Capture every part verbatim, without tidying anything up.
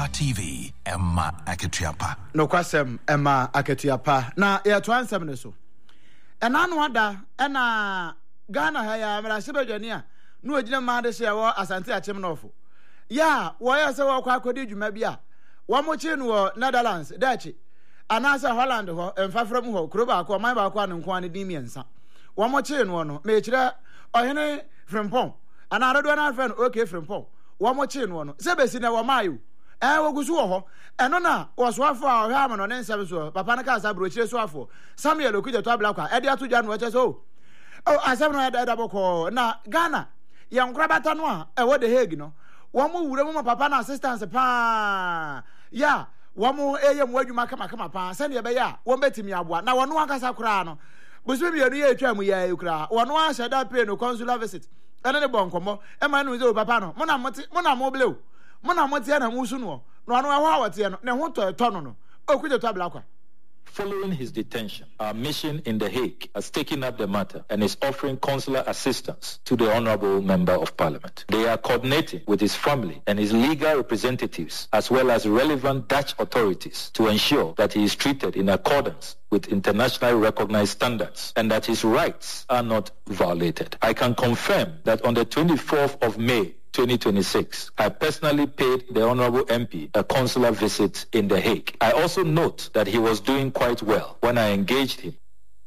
Adoma T V, Emma Aketiapa. No kwasem Emma Aketiapa. Na ya to ansem ne so. Ena no ada ena Ghana ha ya mara sebedwani a no agina ma de hye wo Asante Achem nofo. Ya wo ya se wo kwa akodi dwuma bi a wo mo chi no wo Netherlands dachi. Anasa Holland ho emfafra mu ho kroba akọ man ba akọ an nko an di miensa. Wo mo chi no no me kire ohene Frimpong. Ana rodo na friend okay Frimpong. Wo mo chi no no se besi na wo mayu. Eh wo gusu wo ho eno na wo so afo a hwa am no ne nsem so papa na ka sa bro chire so afo Samuel okuje to abla kwa e de ato dwa no che so oh asem no da da boko na Ghana ye nkra bata no a e wo de Hague no wo mo wure mo papa na assistance pa ya wo mo eye mo adwuma kama kama pa se ne be ya wo betimi aboa na wo no akasa kra no busu bi enu ye atwa mu ya ekra wo no a sheda pay no consular visit ene ne bonkomo e ma no ze papa no mo na mo mo na mo bleu Mona motia na musu no no anu aho awote no ne ho to to no no okuje to abla kwa. Following his detention, our mission in The Hague has taken up the matter and is offering consular assistance to the Honorable Member of Parliament. They are coordinating with his family and his legal representatives as well as relevant Dutch authorities to ensure that he is treated in accordance with internationally recognized standards and that his rights are not violated. I can confirm that on the twenty-fourth of May twenty twenty-six, I personally paid the Honorable M P a consular visit in The Hague. I also note that he was doing quite well when I engaged him.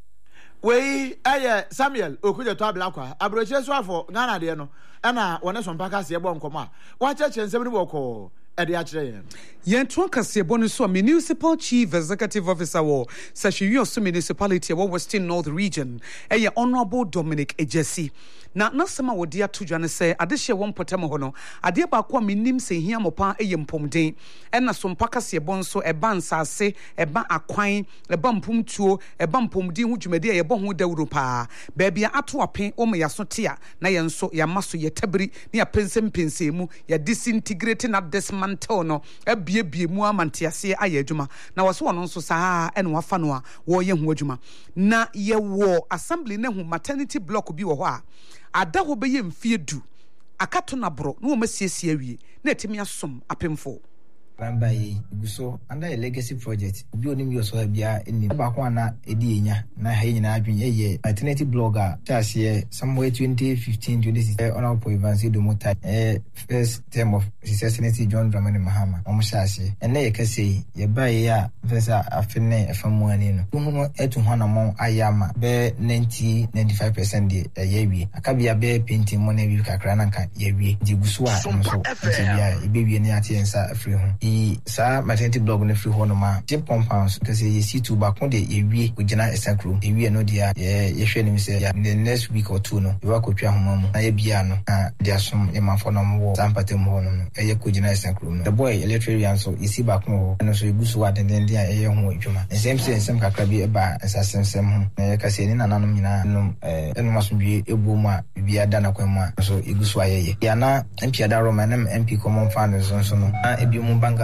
We aye Samuel okuja to abla kwa abroche so afo Ghana de no na wona so mpaka se ebo nkomo a wa cheche nsem ni boko e de a kire yen yen to kase ebo no so municipal chief executive officer wo Sahwiwi Oso municipality wo Western North region eye Honorable Dominic Ejesi na nasema wodi atodwa ne se adehye won potem ho no ade ba kwa minim se hia mopa eye mpomden ena so mpaka se ebo nso eba nsase eba akwan eba mpomtuo eba mpomden hu dwumade ye bo ho dawuro pa ba bia ato apen o me yaso tia na ye nso ya maso ye tabiri ne ya pensem pensemu ya disintegrate na dismantle no ebie bie mu amantiase aye adwuma na wo so wono nso saa ena wafa no a wo ye hu adwuma na ye wo assembly ne hu maternity block bi wo ho a ada ho beye mfie du akato na bro no masiesie awie na etimi asom apemfo Ramba yi guso under a legacy project obi onim yo so bia eni ba ko ana edi enya na ha nyina adwen eye maternity blogger chase somewhere twenty fifteen twenty sixteen honorable Evans Domota eh first term of His Excellency John Dramani Mahama omo chase ene ye kase ye ba ye a fesa afene efamu ani no hu etu ho na mo ayama be ninety to ninety-five percent de ye wi akabia be painting mo na wi kakra na nka ye wi di guso a so bia e be wi ne ate ensa afri ho sa maternity blog no free hono ma tip compounds because you see two back on the ewie ogina esakro ewie no dia ye hwe nim say the next week or two no you wa kotwa homa mu na ye bia no na dia som e manfo no mo sampatem ho no e ye kogina esakro no the boy electrician so you see back ho no so egusu wa den den dia e ye ho adwuma ensem se ensem kakra bi e ba ensasensem ho na ye kase ni nananom nyina no eh eno masomdwe ebu mu a bia da na kwam a so egusu ayeye ya na M P da Roma na M P common fund so so no na ebi mu banga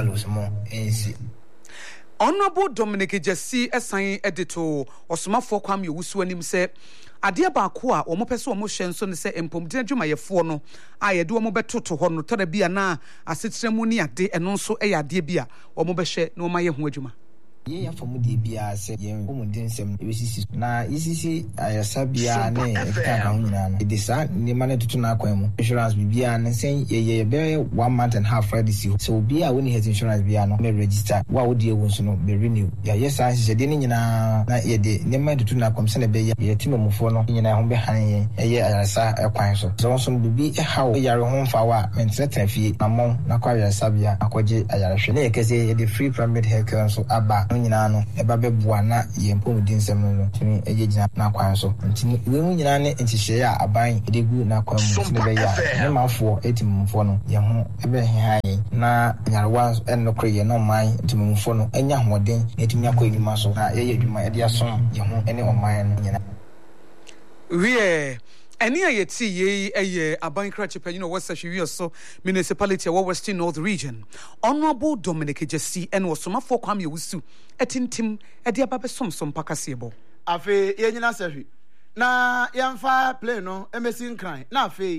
Honorable Dominic Ejesi esan edito osomafo kwam yewusu anim se ade ba ko a omo pese omo hwe nso ne se empomden adwumayefo no a ye de omo betoto ho no tore bia na asetremu ni ade eno nso e ade bia omo behwe na omo ye ho adwuma ye ya fomu de bia se ye omuden sem ebisisi na isisi ayasa bia ne ekaka ho nyina no de sa ni mane tutu na akwan mu insurance bia ne sen ye ye be one month and half ready si so bia woni health insurance bia no me register wa wodi ewu so no be renew ya yes an se de ni nyina na ye de ne mane tutu na akwan se ne be ye timo mufo no nyina ho be han ye ye ayasa ekwan so so so bibi e hawo yare ho mfa wa mentreta fie na mon na kwa ayasa bia akwaje ayarehwe ne ye kese ye de free primary health care so aba nyina no eba bebua na ye mpomudin sem no timi ejegina na kwan so ntini we mu nyina ne ntihye ya aban edegu na kwan mu tini be ya ne mafo etimumfo no ye ho ebe hehaye na nyarwa enno kroye no man etimumfo no enya hoden etimi akọ edwuma so na ye ye edwuma ede asom ye ho ene oman no nyina we Any ayeti ye eye aban krache pe you know what's Sahwiwi Oso municipality wa Western North region Honorable Dominic Ejesi en osomafo kwam yewusu etintim e de ababe somsom pakasebo afi ye nyina Sahwi na yemfa play no emesi nkran na afi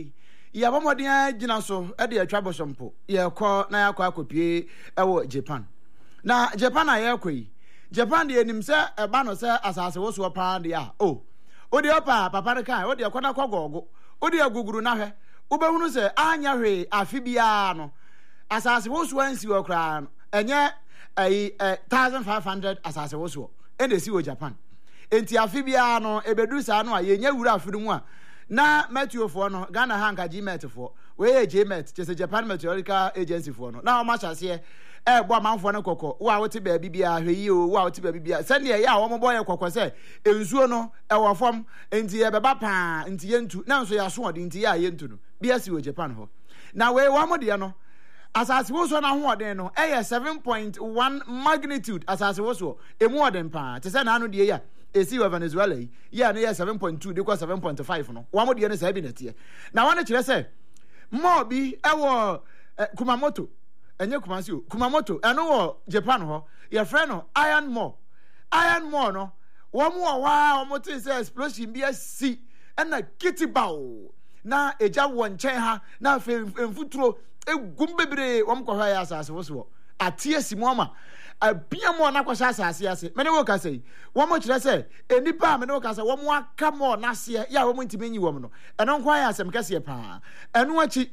ya bomodin gina so e de atwa bosompo ye kọ na yakọ akopie ewo Japan na Japan aye koi Japan de enim se eba no se asase wo so pa de a o odi opa papa ne kan odi ekọ na kogogo odi aguguru na hwe ubehunu se anya hwe afi bia no asase wo so ansi wo kra no enye ai one thousand five hundred asase wo so e de si wo Japan enti afi bia no ebedu sa no a yenye wura afiri mu a na Meteo fo no Ghana hanka Gmet fo we ye Gmet che se Japan Meteorological Agency fo no na o ma chase e bo amanfo no kokko wo a wote ba bibia hweyi o wo a wote ba bibia se ne ya wo mo boye kokko se ensuo no e wo fam enti ye beba pa enti ye ntu na nso ya so odi enti ya ye ntu no bia si wo Japan ho na we wo mo de no asase wo so na ho oden no e ye seven point one magnitude asase wo so e mu oden pa te se na anu de ya esi wa Venezuela yi ya no ye seven point two de kwa seven point five no wo mo de no se bi nete na wo ne kire se mo bi e wo Kumamoto enye Kumasi o Kumamoto eno wo Japan ho ye friend no Iron More Iron More no wo mo wa wo mo tin se explosion bi asi na kitibaw na eja wo nchen ha na mfuturo egum bebre wo mo kohwa ya asase wo so atie simoma abia mo na kwasa asase ase me ne wo ka sei wo mo kire se enipa me ne wo ka se wo mo aka mo na se ya wo mo ntimenyi wo mo no eno nkwa ya asem kase pa eno achi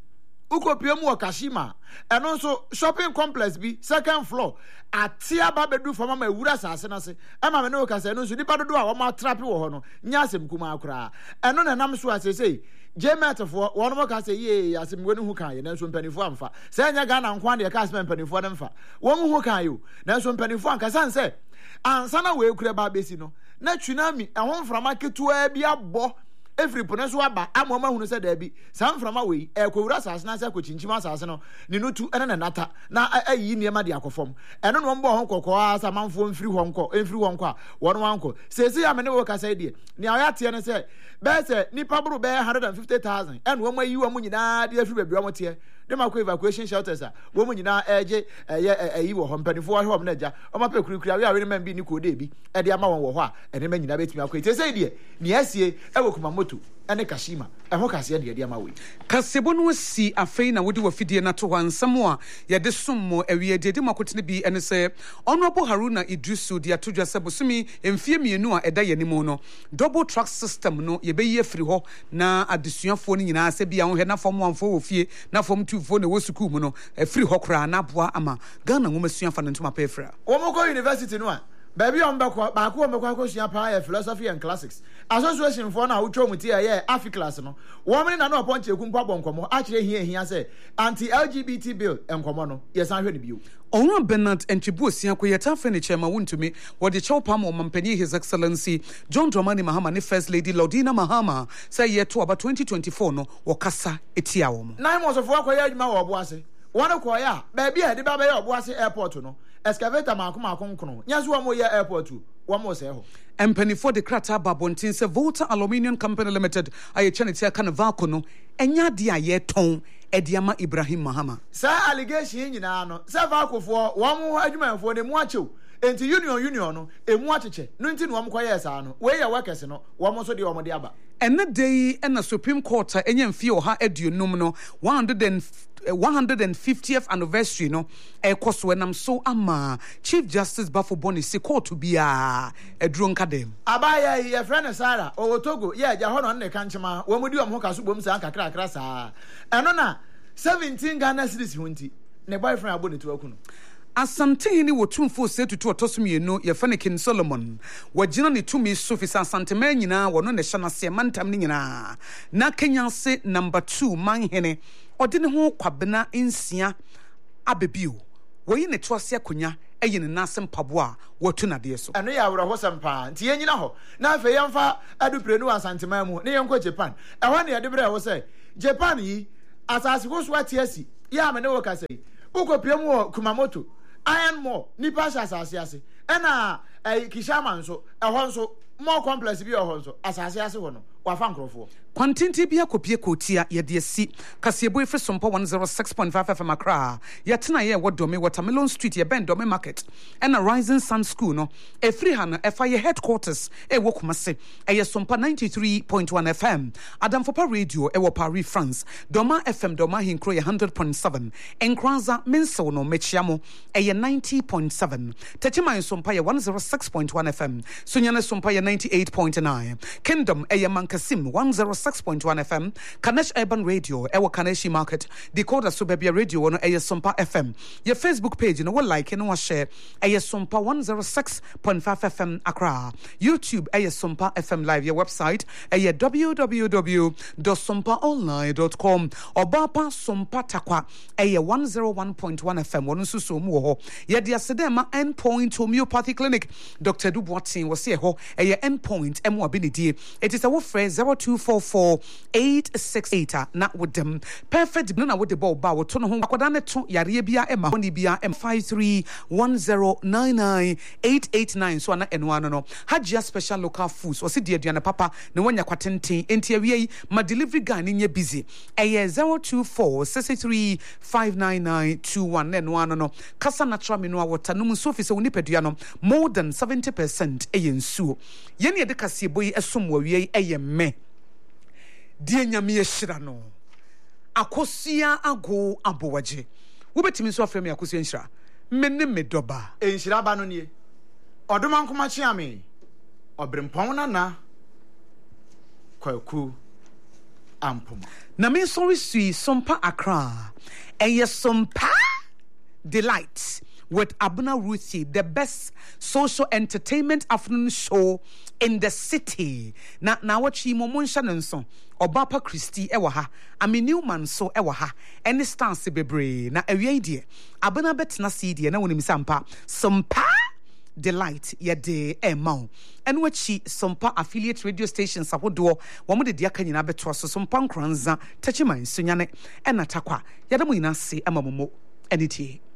ukopie mu Okashima eno nso shopping complex bi second floor atia ba bedu fama ma ewura asase na se e ma me ne wo ka se eno nso nipa dodo a wo ma trape wo ho no nya asem kuma akura eno na nam so asese Gmet fo wono mo ka se ye asem woni hu kan ye na nso mpanifo amfa se nya Ghana nkwa de ka asem mpanifo na mfa wo mu hu kan yo na nso mpanifo anka san se ansa na we kure ba besi no na tsunami ehon mframa ketua bi abo every pone so aba amoma hunu se da bi san mframa we ekowura asase na se kokinchima asase no ni no tu ene na nata na ayi niema de akofom eno no mbo hon kokko asa manfo mfiri hon ko mfiri hon ko a wono wanko sesi ya me ne wo kasa die ni ayo ate ne se be se nipa buru be one hundred fifty thousand ene wo mayi wo nyina de afiri babi wo tie de makọ evacuation shelters a wo nyina eje eye eyi wo ho mpanifo wo ho na ja o ma pe kurukuru awe awe man bi ni ko de bi e de ama won wo ho a ene ma nyina betimi akọ ite se die ni asie e wo Kumamoto ene Kashima e ho kase de de ama we kasebo no si afei na wodi wafidie na to hansam a ye de sommo awie de de makotene bi ene se Honorable Haruna Idrisu de atodwa se bosumi emfie mienu a eda yanimo no double track system no ye be ye firi ho na adesuafo ni nyina se bia ho he na fom amfo wo fie na fom tufo na wo school mu no firi ho kra na boa ama Ghana ngoma suafa no ntoma pefra wo mo ko university no a baby on bako ba ko me kwa kwasua pa ya philosophy and classics association for na utwo muti ya afi class no wo me na no ponche ekumpa bonkomo a kire hia hia se anti L G B T bill enkomo no yesan hwe ne bio Onwa Bernard Entwibu osia ko yeta fe ne chema wontumi wo de chewpa ma mampani His Excellency John Dramani Mahama ne First Lady Laudina Mahama say yeto aba twenty twenty-four no wo kasa etia wo mo nine months of work ya adwuma wo obo ase wona ko ya ba bia de ba ba ya obo ase airport no excavator ma akoma akonkron nyaso wo mo ya airport wo mo se ho empanifo de krata babontin se Volta Aluminium Company Limited aye chaneti aka na vako no enya de aye ton ediama Ibrahim Mahama sa allegation nyina no se vako fo wo mo adwumanfo ne mu achew enti union union no emu acheche no enti no wo mo koye sa no we ya workers no wo mo so de wo mo de aba ene dey ena Supreme Court enya mfie oha aduonum no one hundred and one hundred fiftieth anniversary no ekoso enam so ama Chief Justice Bafo Boni se court bia eduro nkadem abaya ye friend Sara o Togo ye ja ho no ne kanchema wo mudi om ho kaso bom sa kakra kakra sa eno na seventeen Ghana cedis hunti ne boyfriend aboni to akuno Asante ni wotumfo setutu otosumie no ye fane King Solomon wagina ne tumi sofisa asante man nyina wono ne hya nase mantam ne nyina na Kenya se number two manhene ode ne ho kwabena nsia abebio woyi ne toase akonya eyi ne nasem paboa watu na de so eno ya wura ho sampa nti yenyina ho na afa yemfa adupre no asante man mu ne yenko Japan e ho ne ye de bre ho se Japan yi asase go so atiasi ya me ne wo ka sei ukopie mu Kumamoto Iron More nipa asase ase ena eh Kishama nso ehon so more complex bi ehon so asase ase ho no wa fa nkrofo Kwantinti bia kopie kotia ye de si kasebo efre sompo one oh six point five F M Accra ye tena ye wodome Watermelon Street ye ben Dome Market and a Rising Sun School no efri ha no efa ye headquarters e wo Kumase e ye sompa ninety-three point one F M Adamfopa Radio e wo Paris France Doma F M Doma Hinkro ye one hundred point seven Enkranza Menso no Mechiamo e ye ninety point seven Techima sompa ye one oh six point one F M Sunyane sompa ye ninety-eight point nine Kingdom e ye Mankasim one oh six point one F M Kanesh Urban Radio ewa Kaneshi Market Decoder Subebia Radio no eye Sompa F M your Facebook page no what like no share eye Sompa one oh six point five F M Accra YouTube eye Sompa F M Live your website eye w w w dot sompa online dot com Obapa Sompa Takwa eye one oh one point one F M wonu susu mu ho ye dia sedema Endpoint Homeopathy Clinic Doctor Duboatin was here ho eye Endpoint emu abinidie it is our friend zero two four four eight six eight na with them perfect no na with the ball ba wo to no ho akoda ne to yare bia e ma honi bia m five three one zero nine nine eight eight nine so na eno ano no Hajia Special Local Foods o se de aduane papa ne wanya kwatenten enti awie ma delivery guy ne nya busy eye zero two four six three five nine nine two one na eno ano no kasa natural mineral water no so fi se woni pedua no more than seventy percent eye nsuo ye ne de kase boyi esom wawie eye me die nyame yeshira no akosia ago abowaje wobetimi so afrem akosia nshira menne medoba enshira ba no nie odoma nkoma chiame obrempon na na kwaku ampoma na me sorry sui Sompa Accra eye Sompa Delight with Abuna Ruthie, the best social entertainment afternoon show in the city. Na na wachi momonsha nso Obapa Christie ewa ha Ami Newman so ewa ha any stance bebre na awie die Abuna betna cd na wonim sampa Sompa Delight ye de emma and wachi Sompa affiliate radio stations abodo wo mo de dia kanyina beto so Sompa nkranza tachiman sunyane ena takwa yadamu ina se amamomo enitie